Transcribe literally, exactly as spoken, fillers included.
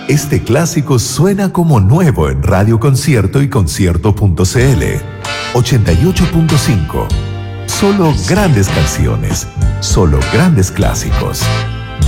Este clásico suena como nuevo en Radio Concierto y concierto punto cl. ochenta y ocho punto cinco. Solo grandes canciones, solo grandes clásicos.